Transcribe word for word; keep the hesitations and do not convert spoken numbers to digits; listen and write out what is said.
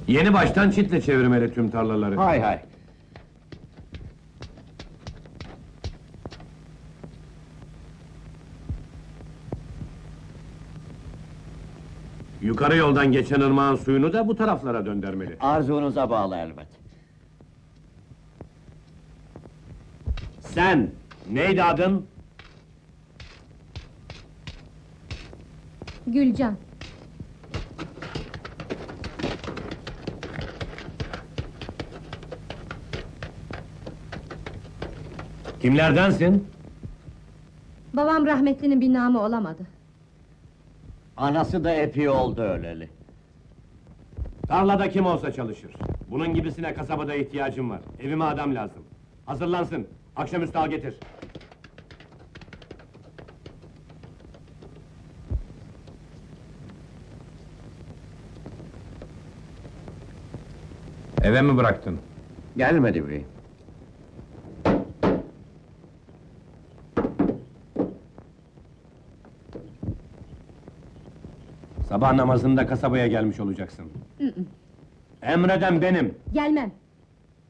Yeni baştan çitle çevirmeli tüm tarlaları. Hay hay. Yukarı yoldan geçen ırmağın suyunu da bu taraflara döndürmeli. Arzunuza bağlı elbet. Sen, neydi adın? Gülcan. Kimlerdensin? Babam rahmetlinin bir namı olamadı. Anası da epey oldu öleli. Tarlada kim olsa çalışır. Bunun gibisine kasabada ihtiyacım var. Evime adam lazım. Hazırlansın. Akşamüstü al getir. Eve mi bıraktın? Gelmedi bey. Sabah namazında kasabaya gelmiş olacaksın. Emreden benim. Gelmem.